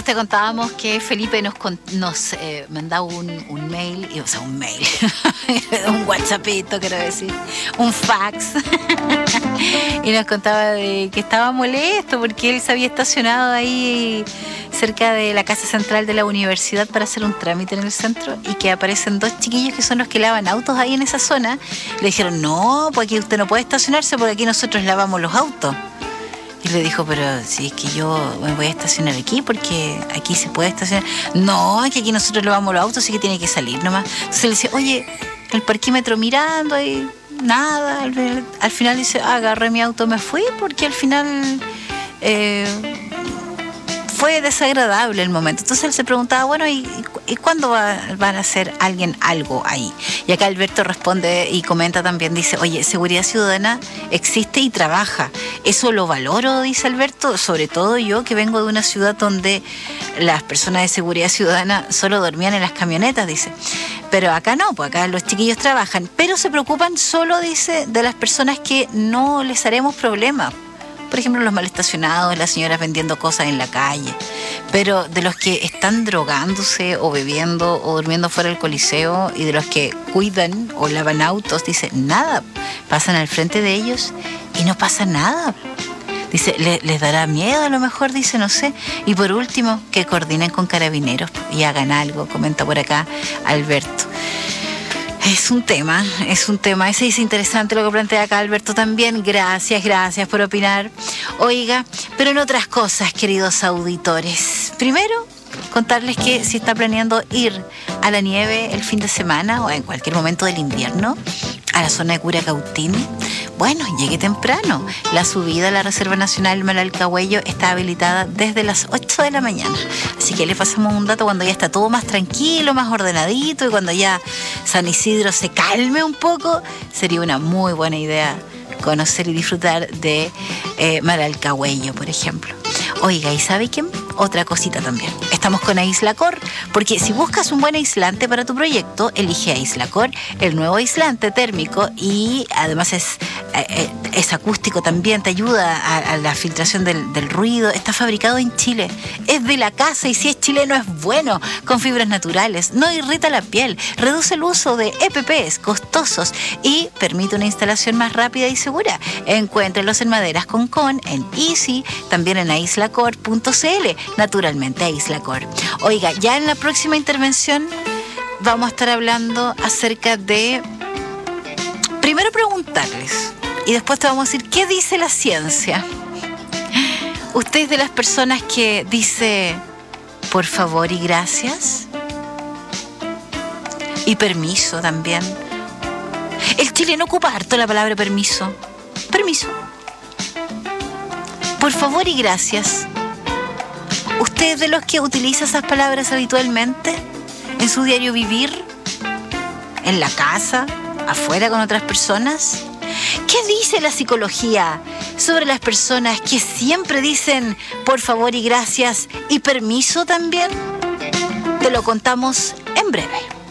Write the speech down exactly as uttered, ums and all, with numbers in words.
nosotros te contábamos que Felipe nos, nos eh, mandaba un, un mail, o sea, un mail, un WhatsAppito, quiero decir, un fax, y nos contaba de que estaba molesto porque él se había estacionado ahí cerca de la casa central de la universidad para hacer un trámite en el centro y que aparecen dos chiquillos que son los que lavan autos ahí en esa zona. Le dijeron, no, pues aquí usted no puede estacionarse porque aquí nosotros lavamos los autos. Y le dijo, pero si es que yo me voy a estacionar aquí porque aquí se puede estacionar. No, es que aquí nosotros lavamos los autos, así que tiene que salir nomás. Entonces le dice, oye, el parquímetro mirando ahí, nada. Al, al final dice, ah, agarré mi auto, me fui porque al final eh, fue desagradable el momento. Entonces él se preguntaba, bueno, ¿y, y cuándo va, van a hacer alguien algo ahí? Y acá Alberto responde y comenta también, dice, oye, seguridad ciudadana existe y trabaja. Eso lo valoro, dice Alberto, sobre todo yo que vengo de una ciudad donde las personas de seguridad ciudadana solo dormían en las camionetas, dice. Pero acá no, pues acá los chiquillos trabajan, pero se preocupan solo, dice, de las personas que no les haremos problema. Por ejemplo, los mal estacionados, las señoras vendiendo cosas en la calle. Pero de los que están drogándose o bebiendo o durmiendo fuera del coliseo y de los que cuidan o lavan autos, dice, nada. Pasan al frente de ellos y no pasa nada. Dice, ¿le, les dará miedo a lo mejor? Dice, no sé. Y por último, que coordinen con carabineros y hagan algo, comenta por acá Alberto. Es un tema, es un tema. Ese es interesante lo que plantea acá Alberto también. Gracias, gracias por opinar. Oiga, pero en otras cosas, queridos auditores. Primero, contarles que si está planeando ir a la nieve el fin de semana o en cualquier momento del invierno, a la zona de Curacautini, bueno, llegue temprano. La subida a la Reserva Nacional Malalcahuello está habilitada desde las ocho de la mañana. Así que le pasamos un dato cuando ya está todo más tranquilo, más ordenadito y cuando ya San Isidro se calme un poco, sería una muy buena idea conocer y disfrutar de eh, Malalcahuello, por ejemplo. Oiga, ¿y sabe qué? Otra cosita también. Estamos con Aislacor, porque si buscas un buen aislante para tu proyecto, elige Aislacor, el nuevo aislante térmico y además es, eh, es acústico también, te ayuda a, a la filtración del, del ruido. Está fabricado en Chile, es de la casa y si es chileno es bueno, con fibras naturales, no irrita la piel, reduce el uso de E P Pes costosos y permite una instalación más rápida y segura. Encuéntrenlos en Maderas Concón, en Easy, también en aislacor punto c l. Naturalmente Aislacor. Oiga, ya en la próxima intervención vamos a estar hablando acerca de... Primero preguntarles y después te vamos a decir qué dice la ciencia. ¿Usted es de las personas que dice por favor y gracias? Y permiso también. El chileno ocupa harto la palabra permiso. Permiso. Por favor y gracias. ¿Usted es de los que utiliza esas palabras habitualmente en su diario vivir? ¿En la casa? ¿Afuera con otras personas? ¿Qué dice la psicología sobre las personas que siempre dicen por favor y gracias y permiso también? Te lo contamos en breve.